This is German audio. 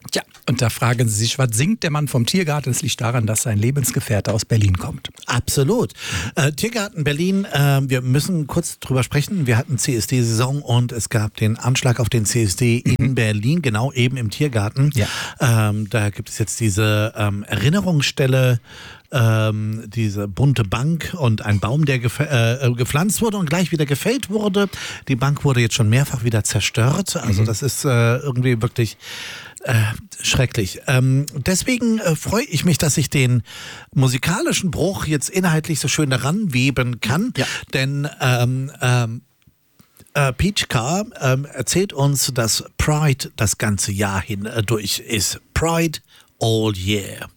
Ja, und da fragen Sie sich, was singt der Mann vom Tiergarten? Es liegt daran, dass sein Lebensgefährte aus Berlin kommt. Absolut. Tiergarten Berlin, wir müssen kurz drüber sprechen. Wir hatten CSD-Saison und es gab den Anschlag auf den CSD in Berlin, genau eben im Tiergarten. Ja. Da gibt es jetzt diese Erinnerungsstelle, diese bunte Bank und ein Baum, der gepflanzt wurde und gleich wieder gefällt wurde. Die Bank wurde jetzt schon mehrfach wieder zerstört. Also das ist irgendwie wirklich schrecklich. Deswegen freue ich mich, dass ich den musikalischen Bruch jetzt inhaltlich so schön daran weben kann. Ja. Denn Peach Car erzählt uns, dass Pride das ganze Jahr hindurch ist. Pride all year.